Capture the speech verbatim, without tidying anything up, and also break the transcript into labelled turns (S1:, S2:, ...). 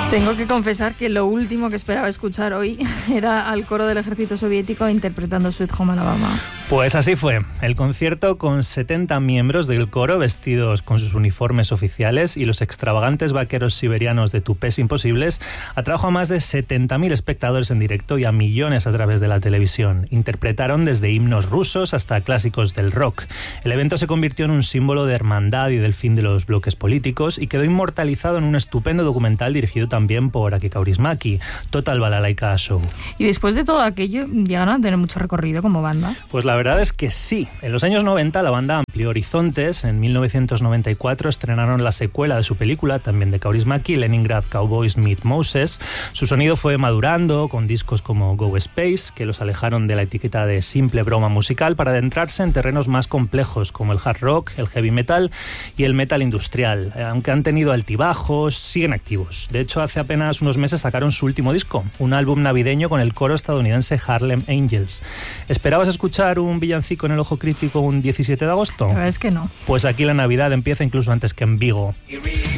S1: Tengo que confesar que lo último que esperaba escuchar hoy era al coro del ejército soviético interpretando Sweet Home Alabama.
S2: Pues así fue. El concierto, con setenta miembros del coro vestidos con sus uniformes oficiales y los extravagantes vaqueros siberianos de tupés imposibles, atrajo a más de setenta mil espectadores en directo y a millones a través de la televisión. Interpretaron desde himnos rusos hasta clásicos del rock. El evento se convirtió en un símbolo de hermandad y del fin de los bloques políticos y quedó inmortalizado en un estupendo documental dirigido también por Aki Kaurismäki, Total Balalaika Show.
S1: Y después de todo aquello, ¿llegaron a tener mucho recorrido como banda?
S2: Pues la verdad es que sí. En los años noventa la banda amplió horizontes. En mil novecientos noventa y cuatro estrenaron la secuela de su película, también de Kaurismäki, Leningrad Cowboys Meet Moses. Su sonido fue madurando con discos como Go Space, que los alejaron de la etiqueta de simple broma musical para adentrarse en terrenos más complejos como el hard rock, el heavy metal y el metal industrial. Aunque han tenido altibajos, siguen activos. De hecho, hace apenas unos meses sacaron su último disco, un álbum navideño con el coro estadounidense Harlem Angels. ¿Esperabas escuchar un villancico en el Ojo Crítico un diecisiete de agosto?
S1: La verdad es que no.
S2: Pues aquí la Navidad empieza incluso antes que en Vigo.